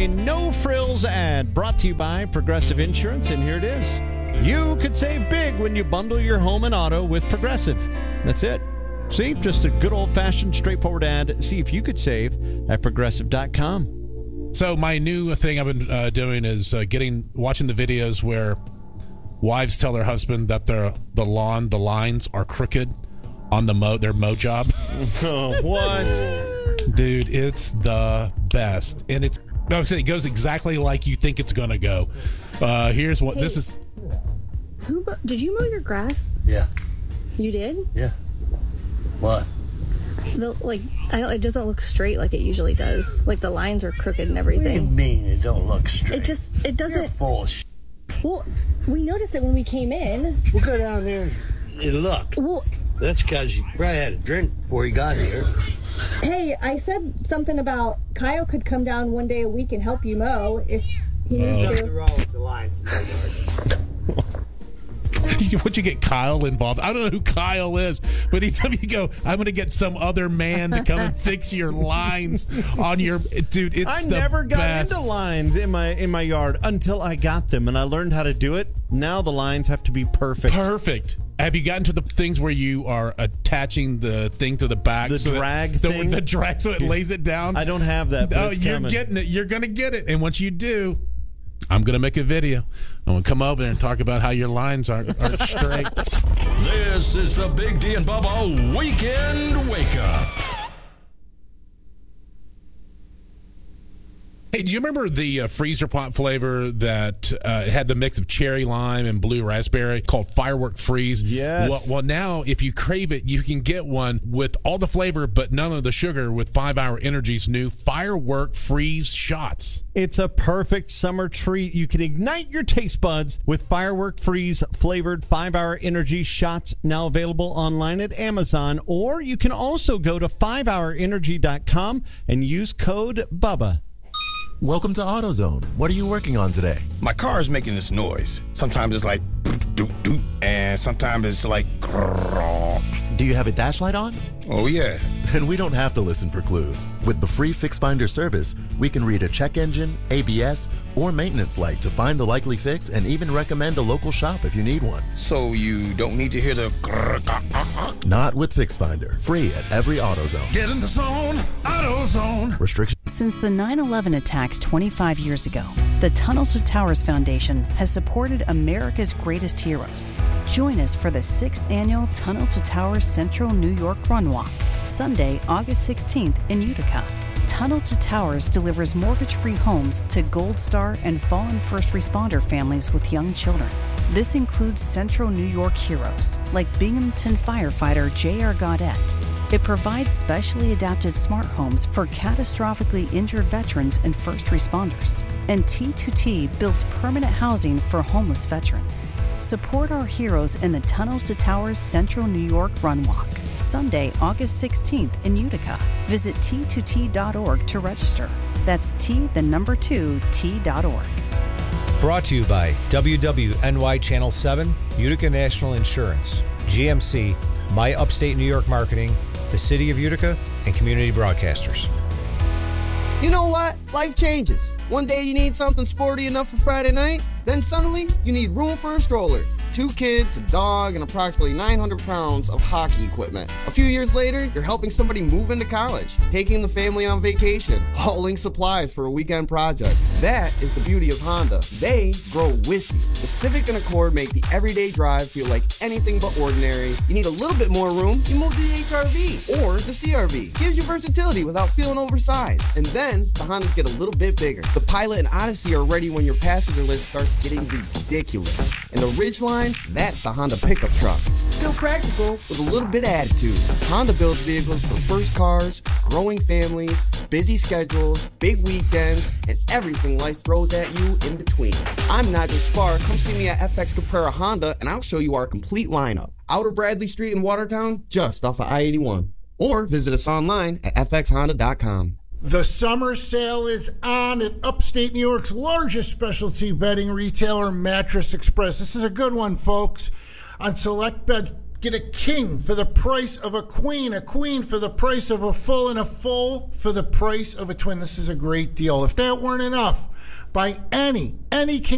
no-frills ad brought to you by Progressive Insurance, and here it is. You could save big when you bundle your home and auto with Progressive. That's it. See, just a good old-fashioned, straightforward ad. See if you could save at Progressive.com. So my new thing I've been doing is watching the videos where wives tell their husband that the lines are crooked on their mow job. Oh, what? Dude, it's the best. And it goes exactly like you think it's going to go. Here's what this is. Did you mow your grass? Yeah. You did? Yeah. What? It doesn't look straight like it usually does. Like the lines are crooked and everything. What do you mean it don't look straight? It doesn't. You're full of shit. Well, we noticed it when we came in. We'll go down there and look. Well, that's because you probably had a drink before you got here. Hey, I said something about Kyle could come down one day a week and help you mow if he needs to. Nothing wrong with the lines in my yard. Would you get Kyle involved? I don't know who Kyle is, but anytime you go, I'm going to get some other man to come and fix your lines on your dude. It's I the never got best. into lines in my yard until I got them, and I learned how to do it. Now the lines have to be perfect. Perfect. Have you gotten to the things where you are attaching the thing to the back? The drag thing? The drag so it lays it down? I don't have that, but it's you're coming. getting it. You're going to get it. And once you do, I'm going to make a video. I'm going to come over there and talk about how your lines aren't straight. This is the Big D and Bubba Weekend Wake Up. Hey, do you remember the freezer pop flavor that had the mix of cherry lime and blue raspberry called Firework Freeze? Yes. Well, now if you crave it, you can get one with all the flavor but none of the sugar with 5 Hour Energy's new Firework Freeze shots. It's a perfect summer treat. You can ignite your taste buds with Firework Freeze flavored 5 Hour Energy shots, now available online at Amazon, or you can also go to 5hourenergy.com and use code BUBBA. Welcome to AutoZone. What are you working on today? My car is making this noise. Sometimes it's like doop doop, and sometimes it's like grrr. Do you have a dash light on? Oh yeah. Then we don't have to listen for clues. With the free Fix Finder service, we can read a check engine, ABS, or maintenance light to find the likely fix and even recommend a local shop if you need one. So you don't need to hear the grrr. Not with Fix Finder. Free at every AutoZone. Get in the zone, AutoZone. Restrictions. Since the 9/11 attacks 25 years ago, the Tunnel to Towers Foundation has supported America's greatest heroes. Join us for the 6th annual Tunnel to Towers Central New York Run Walk, Sunday, August 16th in Utica. Tunnel to Towers delivers mortgage-free homes to Gold Star and fallen first responder families with young children. This includes Central New York heroes like Binghamton firefighter J.R. Gaudette. It provides specially adapted smart homes for catastrophically injured veterans and first responders. And T2T builds permanent housing for homeless veterans. Support our heroes in the Tunnel to Towers Central New York Run Walk, Sunday, August 16th in Utica. Visit T2T.org to register. That's T2T.org. Brought to you by WWNY Channel 7, Utica National Insurance, GMC, My Upstate New York Marketing, the City of Utica, and Community Broadcasters. You know what? Life changes. One day you need something sporty enough for Friday night, then suddenly you need room for a stroller. 2 kids, a dog, and approximately 900 pounds of hockey equipment. A few years later, you're helping somebody move into college, taking the family on vacation, hauling supplies for a weekend project. That is the beauty of Honda. They grow with you. The Civic and Accord make the everyday drive feel like anything but ordinary. You need a little bit more room, you move to the HRV or the CRV. Gives you versatility without feeling oversized. And then the Hondas get a little bit bigger. The Pilot and Odyssey are ready when your passenger list starts getting ridiculous. And the Ridgeline, that's the Honda pickup truck. Still practical with a little bit of attitude. Honda builds vehicles for first cars, growing families, busy schedules, big weekends, and everything life throws at you in between. I'm Nigel Spar. Come see me at FX Caprera Honda, and I'll show you our complete lineup. Outer Bradley Street in Watertown, just off of I-81. Or visit us online at fxhonda.com. The summer sale is on at upstate New York's largest specialty bedding retailer, Mattress Express. This is a good one, folks. On select beds, Get a king for the price of a queen for the price of a full, and a full for the price of a twin. This is a great deal. If that weren't enough, buy any king